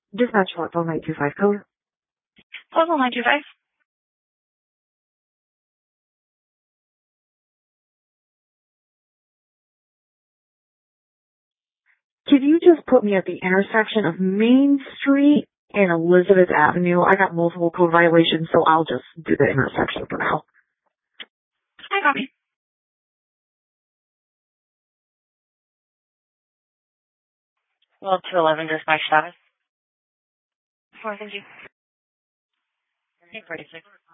Dispatch what? 925 code. Level 925. Can you just put me at the intersection of Main Street and Elizabeth Avenue? I got multiple code violations, so I'll just do the intersection for now. I copy. Well, 211 dispatch status. 4, thank you. 846.